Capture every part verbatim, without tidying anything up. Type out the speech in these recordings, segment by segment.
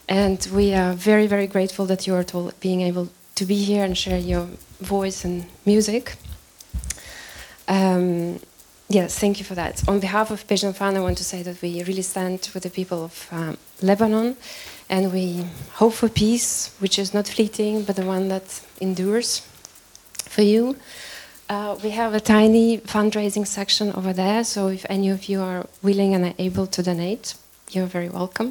And we are very, very grateful that you are all being able to be here and share your voice and music. Um, yes, thank you for that. On behalf of Pejman Fan, I want to say that we really stand with the people of um, Lebanon, and we hope for peace, which is not fleeting, but the one that endures for you. Uh, we have a tiny fundraising section over there, so if any of you are willing and are able to donate, you're very welcome.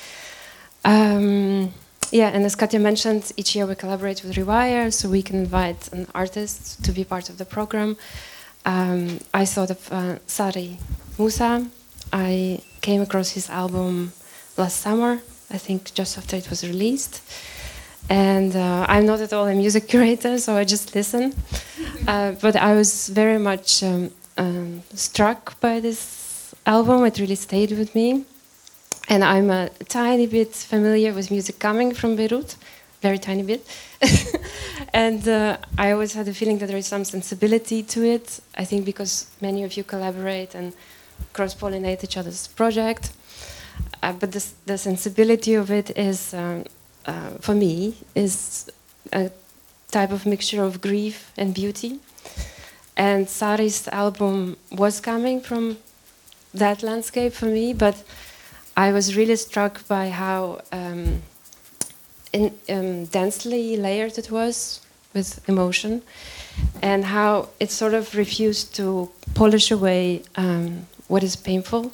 Um, yeah, and as Katja mentioned, each year we collaborate with Rewire, so we can invite an artist to be part of the program. Um, I thought of uh, Sari Musa. I came across his album last summer, I think just after it was released. And uh, I'm not at all a music curator, so I just listen. Uh, but I was very much um, um, struck by this album. It really stayed with me. And I'm a tiny bit familiar with music coming from Beirut, very tiny bit. And uh, I always had the feeling that there is some sensibility to it. I think because many of you collaborate and cross-pollinate each other's project. Uh, but this, the sensibility of it is, um, uh, for me, is a type of mixture of grief and beauty. And Sari's album was coming from that landscape for me, but I was really struck by how um, in, um, densely layered it was with emotion, and how it sort of refused to polish away um, what is painful.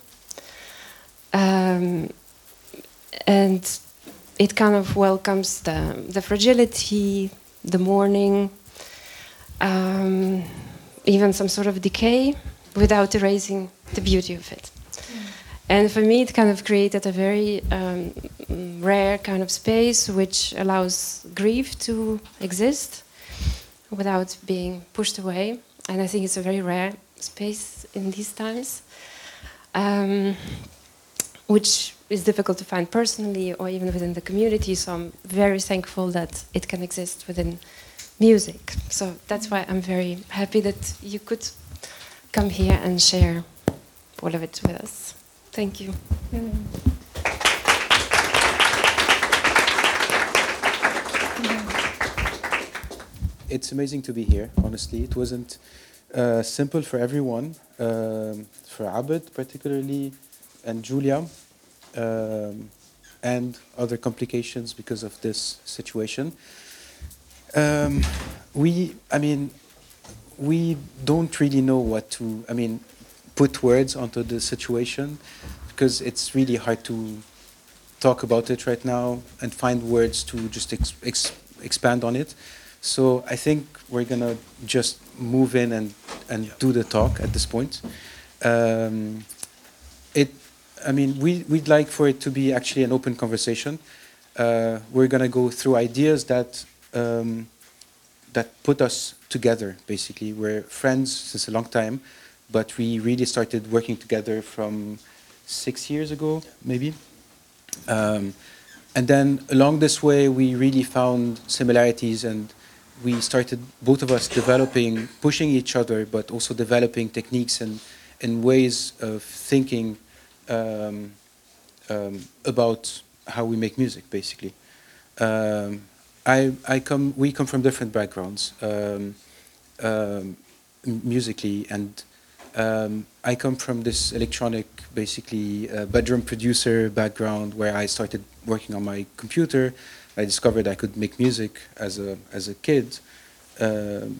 Um, and it kind of welcomes the, the fragility, the mourning, um, even some sort of decay, without erasing the beauty of it. And for me, it kind of created a very um, rare kind of space which allows grief to exist without being pushed away. And I think it's a very rare space in these times, um, which is difficult to find personally or even within the community. So I'm very thankful that it can exist within music. So that's why I'm very happy that you could come here and share all of it with us. Thank you. Mm. It's amazing to be here, honestly. It wasn't uh, simple for everyone, um, for Abed particularly, and Julia, um, and other complications because of this situation. Um, we, I mean, we don't really know what to, I mean, put words onto the situation, because it's really hard to talk about it right now and find words to just ex ex expand on it. So I think we're gonna just move in and, and yeah. do the talk at this point. Um, it, I mean, we, we'd like for it to be actually an open conversation. Uh, we're gonna go through ideas that um, that put us together, basically. We're friends since a long time, but we really started working together from six years ago, maybe. Um, and then along this way, we really found similarities, and we started, both of us, developing, pushing each other, but also developing techniques and, and ways of thinking um, um, about how we make music, basically. Um, I, I come, we come from different backgrounds, um, um, musically, and um, I come from this electronic, basically, uh, bedroom producer background, where I started working on my computer. I discovered I could make music as a as a kid, um,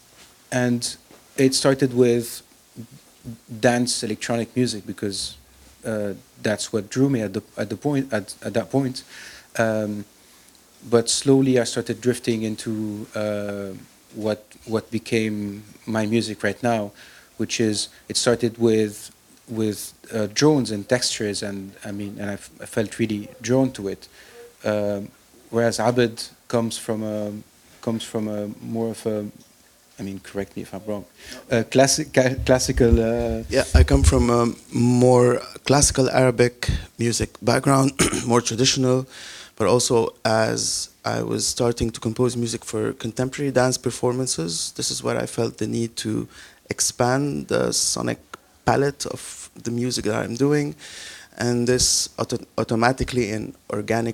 and it started with dance electronic music, because uh, that's what drew me at the at the point at at that point. Um, but slowly I started drifting into uh, what what became my music right now, which is, it started with with uh, drones and textures, and I mean, and I, f I felt really drawn to it. Um, whereas Abed comes from a comes from a more of a, I mean, correct me if I'm wrong, a classic classical. Uh, yeah, I come from a more classical Arabic music background, more traditional, but also as I was starting to compose music for contemporary dance performances, this is where I felt the need to expand the sonic palette of the music that I'm doing, and this auto automatically and organic